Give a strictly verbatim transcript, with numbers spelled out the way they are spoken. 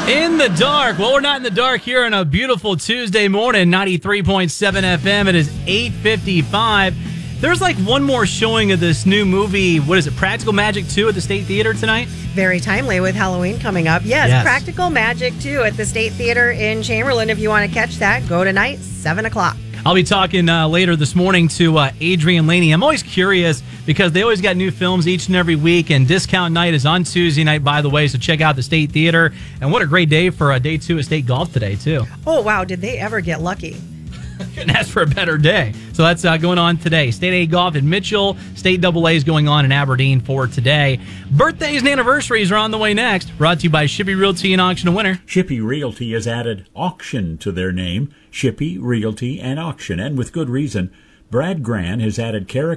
In the dark. Well, we're not in the dark here on a beautiful Tuesday morning, ninety-three point seven F M. It is eight fifty-five. There's like one more showing of this new movie. What is it? Practical Magic two at the State Theater tonight? Very timely with Halloween coming up. Yes, Yes. Practical Magic two at the State Theater in Chamberlain. If you want to catch that, go tonight, seven o'clock. I'll be talking uh, later this morning to uh, Adrian Laney. I'm always curious because they always got new films each and every week, and discount night is on Tuesday night, by the way, so check out the State Theater. And what a great day for uh, day two of state golf today, too. Oh, wow. Did they ever get lucky? Couldn't ask for a better day. So that's uh, going on today. State A golf in Mitchell. State double A is going on in Aberdeen for today. Birthdays and anniversaries are on the way next. Brought to you by Shippey Realty and Auction and Winter. Shippey Realty has added auction to their name. Shippey Realty and Auction. And with good reason. Brad Gran has added character